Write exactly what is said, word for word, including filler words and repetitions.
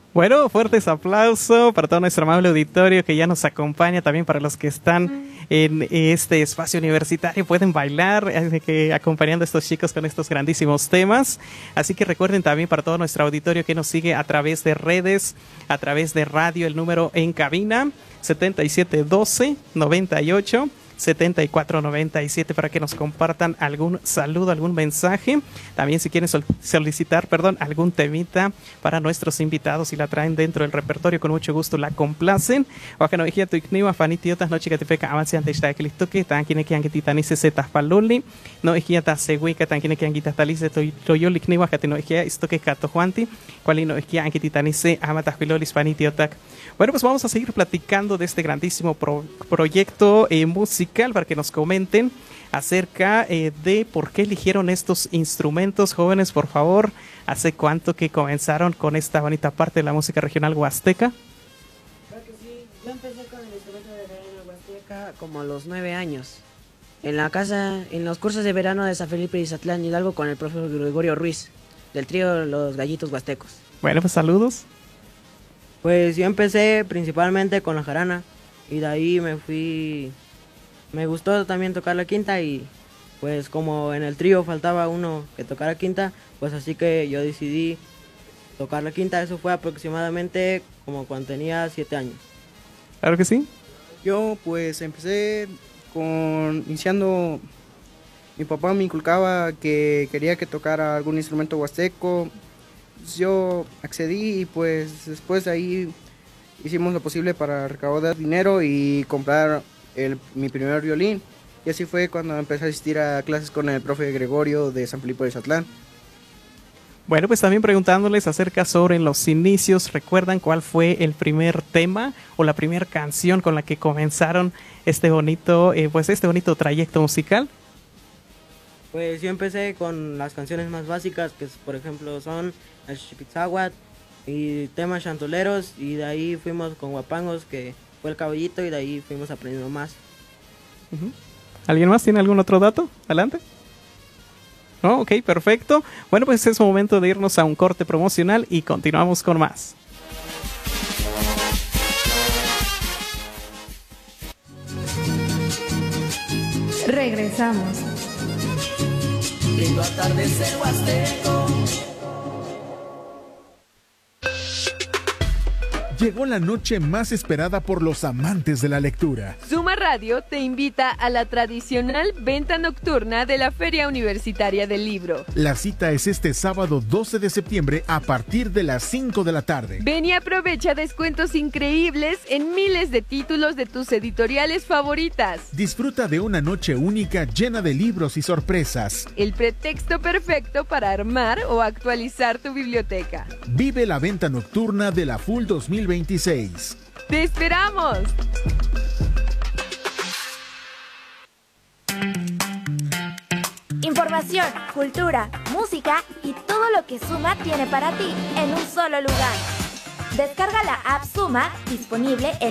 Bueno, fuertes aplausos para todo nuestro amable auditorio que ya nos acompaña, también para los que están en este espacio universitario, pueden bailar eh, que, acompañando a estos chicos con estos grandísimos temas. Así que recuerden también para todo nuestro auditorio que nos sigue a través de redes, a través de radio, el número en cabina setenta y siete doce noventa y ocho setenta y cuatro noventa y siete para que nos compartan algún saludo, algún mensaje. También si quieren sol- solicitar, perdón, algún temita para nuestros invitados y la traen dentro del repertorio, con mucho gusto la complacen. Oaxaca no tu ikniwa faniti otras noche que te peca avance ante esta clistoque tan quien que han titani se setas paluli no ejiata seguica tan quien que han quitado talice toyo likniwa que no ejia estoque cato juanti cual no ejia han titani se amatas pilolis faniti otak. Bueno, pues vamos a seguir platicando de este grandísimo pro- proyecto eh, musical para que nos comenten acerca eh, de por qué eligieron estos instrumentos. Jóvenes, por favor, ¿hace cuánto que comenzaron con esta bonita parte de la música regional huasteca? Creo que sí, yo empecé con el instrumento de verano huasteca como a los nueve años. En la casa, en los cursos de verano de San Felipe y Zatlán Hidalgo con el profesor Gregorio Ruiz, del trío Los Gallitos Huastecos. Bueno, pues saludos. Pues yo empecé principalmente con la jarana y de ahí me fui, me gustó también tocar la quinta y pues como en el trío faltaba uno que tocara quinta, pues así que yo decidí tocar la quinta. Eso fue aproximadamente como cuando tenía siete años. Claro que sí. Yo pues empecé con iniciando, mi papá me inculcaba que quería que tocara algún instrumento huasteco. Yo accedí y pues después de ahí hicimos lo posible para recaudar dinero y comprar el, mi primer violín. Y así fue cuando empecé a asistir a clases con el profe Gregorio de San Felipe de Zatlán. Bueno, pues también preguntándoles acerca sobre los inicios. ¿Recuerdan cuál fue el primer tema o la primera canción con la que comenzaron este bonito, eh, pues este bonito trayecto musical? Pues yo empecé con las canciones más básicas, que por ejemplo son el Xipitzahuat y temas chantoleros, y de ahí fuimos con guapangos, que fue el caballito, y de ahí fuimos aprendiendo más. Uh-huh. ¿Alguien más tiene algún otro dato? Adelante. No, ok, perfecto. Bueno, pues es momento de irnos a un corte promocional y continuamos con más. Regresamos. Lindo atardecer huasteco. Llegó la noche más esperada por los amantes de la lectura. Suma Radio te invita a la tradicional venta nocturna de la Feria Universitaria del Libro. La cita es este sábado doce de septiembre a partir de las cinco de la tarde. Ven y aprovecha descuentos increíbles en miles de títulos de tus editoriales favoritas. Disfruta de una noche única llena de libros y sorpresas. El pretexto perfecto para armar o actualizar tu biblioteca. Vive la venta nocturna de la Full dos mil veintiséis. ¡Te esperamos! Información, cultura, música y todo lo que Suma tiene para ti en un solo lugar. Descarga la app Suma, disponible en